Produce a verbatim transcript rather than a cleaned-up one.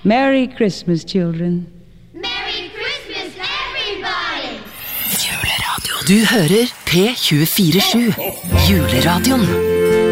Merry Christmas, children. Merry Christmas, everybody! Juleradioen. Du hører P tjuefire sju. Juleradioen.